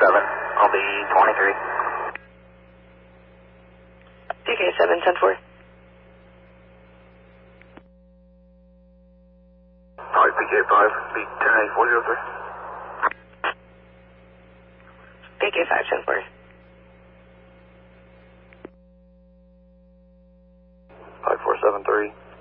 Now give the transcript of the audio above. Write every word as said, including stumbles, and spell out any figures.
seven. I'll be twenty-three. P K seven ten four. Alright, P K five, be ten eight four zero three. P K five ten four. five four seven three.